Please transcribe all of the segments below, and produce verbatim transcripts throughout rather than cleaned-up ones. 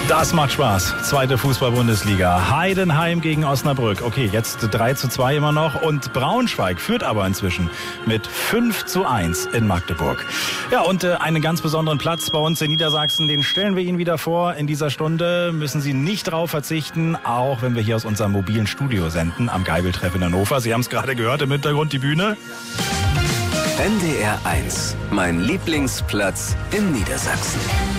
Das macht Spaß. Zweite Fußball-Bundesliga. Heidenheim gegen Osnabrück. Okay, jetzt drei zu zwei immer noch. Und Braunschweig führt aber inzwischen mit fünf zu eins in Magdeburg. Ja, und äh, einen ganz besonderen Platz bei uns in Niedersachsen, den stellen wir Ihnen wieder vor. In dieser Stunde müssen Sie nicht drauf verzichten, auch wenn wir hier aus unserem mobilen Studio senden, am Geibeltreff in Hannover. Sie haben es gerade gehört, im Hintergrund die Bühne. N D R eins, mein Lieblingsplatz in Niedersachsen.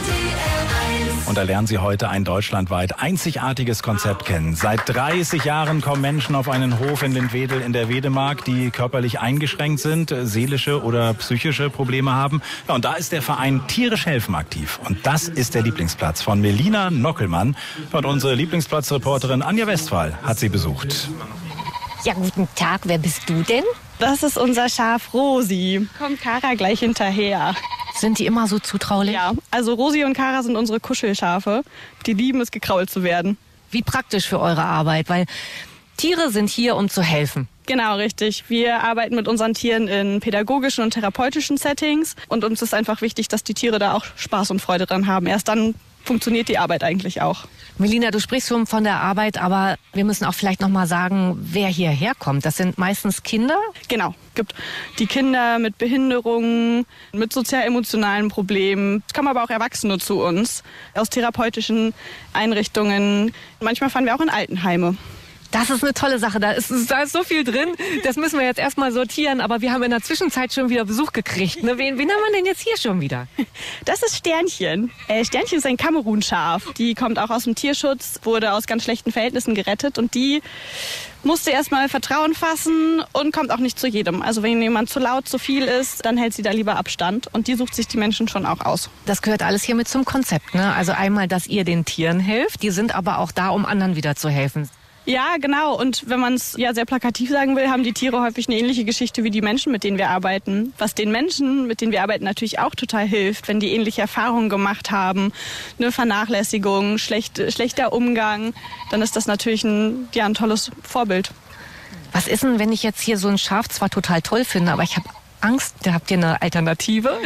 Und da lernen Sie heute ein deutschlandweit einzigartiges Konzept kennen. Seit dreißig Jahren kommen Menschen auf einen Hof in Lindwedel in der Wedemark, die körperlich eingeschränkt sind, seelische oder psychische Probleme haben. Ja, und da ist der Verein Tierisch Helfen aktiv. Und das ist der Lieblingsplatz von Melina Nockelmann. Und unsere Lieblingsplatzreporterin Anja Westphal hat sie besucht. Ja, guten Tag. Wer bist du denn? Das ist unser Schaf Rosi. Kommt Kara gleich hinterher. Sind die immer so zutraulich? Ja, also Rosi und Kara sind unsere Kuschelschafe. Die lieben es, gekrault zu werden. Wie praktisch für eure Arbeit, weil Tiere sind hier, um zu helfen. Genau, richtig. Wir arbeiten mit unseren Tieren in pädagogischen und therapeutischen Settings. Und uns ist einfach wichtig, dass die Tiere da auch Spaß und Freude dran haben. Erst dann funktioniert die Arbeit eigentlich auch. Melina, du sprichst schon von der Arbeit, aber wir müssen auch vielleicht noch mal sagen, wer hierher kommt. Das sind meistens Kinder? Genau, gibt die Kinder mit Behinderungen, mit sozial-emotionalen Problemen. Es kommen aber auch Erwachsene zu uns aus therapeutischen Einrichtungen. Manchmal fahren wir auch in Altenheime. Das ist eine tolle Sache. Da ist, da ist so viel drin. Das müssen wir jetzt erstmal sortieren. Aber wir haben in der Zwischenzeit schon wieder Besuch gekriegt. Ne? Wen, wen haben wir denn jetzt hier schon wieder? Das ist Sternchen. Äh, Sternchen ist ein Kamerun-Schaf. Die kommt auch aus dem Tierschutz, wurde aus ganz schlechten Verhältnissen gerettet. Und die musste erstmal Vertrauen fassen und kommt auch nicht zu jedem. Also wenn jemand zu laut, zu viel ist, dann hält sie da lieber Abstand. Und die sucht sich die Menschen schon auch aus. Das gehört alles hier mit zum Konzept. Ne? Also einmal, dass ihr den Tieren helft. Die sind aber auch da, um anderen wieder zu helfen. Ja, genau. Und wenn man es ja sehr plakativ sagen will, haben die Tiere häufig eine ähnliche Geschichte wie die Menschen, mit denen wir arbeiten. Was den Menschen, mit denen wir arbeiten, natürlich auch total hilft, wenn die ähnliche Erfahrungen gemacht haben, eine Vernachlässigung, schlecht, schlechter Umgang, dann ist das natürlich ein, ja, ein tolles Vorbild. Was ist denn, wenn ich jetzt hier so ein Schaf zwar total toll finde, aber ich habe Angst, da habt ihr eine Alternative?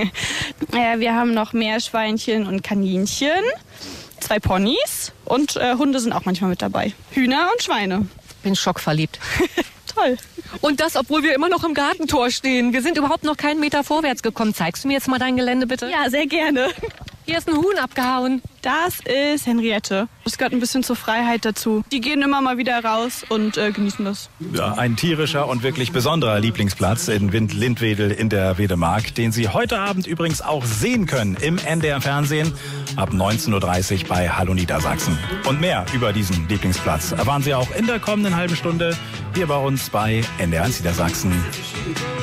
Ja, wir haben noch Meerschweinchen und Kaninchen. Zwei Ponys und äh, Hunde sind auch manchmal mit dabei. Hühner und Schweine. Bin schockverliebt. Toll. Und das, obwohl wir immer noch im Gartentor stehen. Wir sind überhaupt noch keinen Meter vorwärts gekommen. Zeigst du mir jetzt mal dein Gelände, bitte? Ja, sehr gerne. Hier ist ein Huhn abgehauen. Das ist Henriette. Das gehört ein bisschen zur Freiheit dazu. Die gehen immer mal wieder raus und äh, genießen das. Ja, ein tierischer und wirklich besonderer Lieblingsplatz in Lindwedel in der Wedemark, den Sie heute Abend übrigens auch sehen können im N D R Fernsehen ab neunzehn Uhr dreißig bei Hallo Niedersachsen. Und mehr über diesen Lieblingsplatz erfahren Sie auch in der kommenden halben Stunde hier bei uns bei N D R eins Niedersachsen.